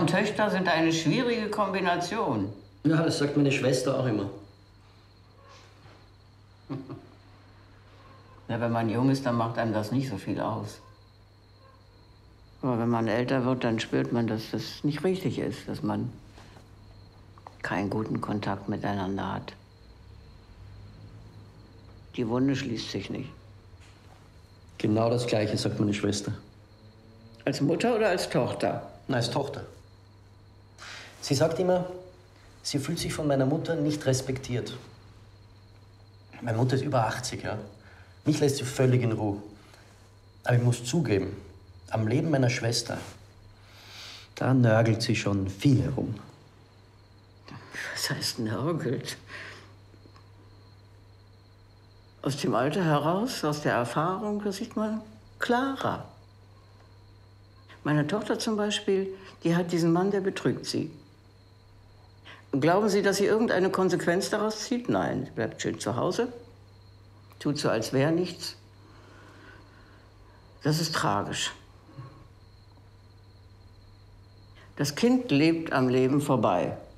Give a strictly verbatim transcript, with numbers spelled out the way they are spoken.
und Töchter sind eine schwierige Kombination. Ja, das sagt meine Schwester auch immer. Ja, wenn man jung ist, dann macht einem das nicht so viel aus. Aber wenn man älter wird, dann spürt man, dass das nicht richtig ist, dass man keinen guten Kontakt miteinander hat. Die Wunde schließt sich nicht. Genau das Gleiche sagt meine Schwester. Als Mutter oder als Tochter? Na, als Tochter. Sie sagt immer, sie fühlt sich von meiner Mutter nicht respektiert. Meine Mutter ist über achtzig, ja. Mich lässt sie völlig in Ruhe. Aber ich muss zugeben, am Leben meiner Schwester, da nörgelt sie schon viel herum. Was heißt nörgelt? Aus dem Alter heraus, aus der Erfahrung, das sieht man klarer. Meine Tochter zum Beispiel, die hat diesen Mann, der betrügt sie. Glauben Sie, dass sie irgendeine Konsequenz daraus zieht? Nein, sie bleibt schön zu Hause, tut so, als wäre nichts. Das ist tragisch. Das Kind lebt am Leben vorbei.